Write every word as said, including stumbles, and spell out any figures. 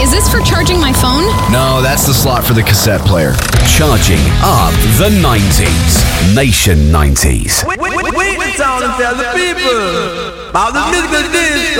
Is this for charging my phone? No, that's the slot for the cassette player. Charging up the nineties. Nation nineties. Wait, wait, wait, wait the town and tell the people about the musical disco.